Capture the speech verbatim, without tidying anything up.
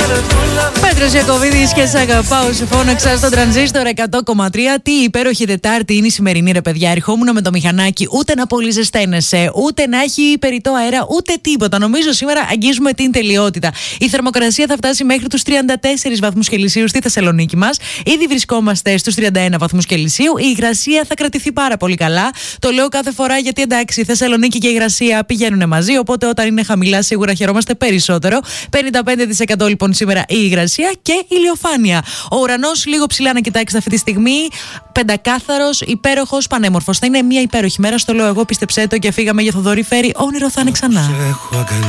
Πέτρος Ιακωβίδης και σ' αγαπάω, σε φώναξα στον τρανζίστορ εκατό κόμμα τρία. Τι υπέροχη Τετάρτη είναι η σημερινή, ρε παιδιά. Ερχόμουν με το μηχανάκι, ούτε να πολύ ζεσταίνεσαι, ούτε να έχει περιττό αέρα, ούτε τίποτα. Νομίζω σήμερα αγγίζουμε την τελειότητα. Η θερμοκρασία θα φτάσει μέχρι τους τριάντα τέσσερις βαθμούς Κελσίου στη Θεσσαλονίκη μας. Ήδη βρισκόμαστε στους τριάντα ένα βαθμούς Κελσίου. Η υγρασία θα κρατηθεί πάρα πολύ καλά. Το λέω κάθε φορά γιατί εντάξει, η Θεσσαλονίκη και η υγρασία πηγαίνουν μαζί. Οπότε όταν είναι χαμηλά, σίγουρα χαιρόμαστε περισσότερο. πενήντα πέντε τοις εκατό λοιπόν σήμερα η υγρασία και ηλιοφάνεια. Ο ουρανός λίγο ψηλά να κοιτάξετε αυτή τη στιγμή. Πεντακάθαρος, υπέροχος, πανέμορφος. Θα είναι μια υπέροχη μέρα, στο λέω εγώ, πίστεψέ το, και φύγαμε για Θοδωρή Φέρη. Όνειρο θα είναι ξανά.